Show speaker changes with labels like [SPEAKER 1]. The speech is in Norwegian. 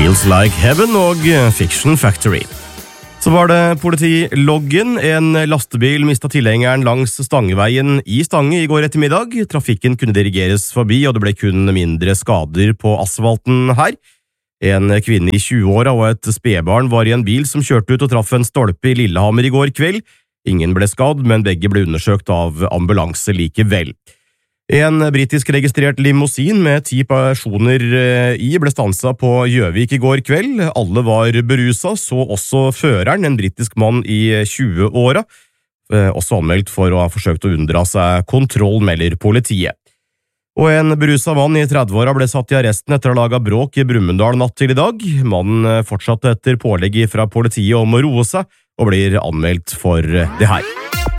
[SPEAKER 1] Feels Like Heaven og Fiction Factory. Så var det politiloggen. En lastebil mistet tilhengeren langs Stangeveien i Stange i går ettermiddag. Trafikken kunne dirigeres forbi, og det ble kun mindre skader på asfalten her. En kvinne i 20-åra og et spedbarn var i en bil som kjørte ut og traff en stolpe i Lillehammer i går kveld. Ingen ble skadd, men begge ble undersøkt av ambulanse likevel. En britisk registrert limousin med 10 personer i ble stanset på Gjøvik i går kveld. Alle var beruset, så også føreren, en britisk mann i 20-åra, også anmeldt for å ha forsøkt å unndra seg kontroll, melder politiet. Og en beruset mann i 30-åra ble satt i arresten etter å ha laget bråk i Brumunddal natt til i dag. Mannen fortsatte etter pålegg fra politiet om å roe seg, og blir anmeldt for det her.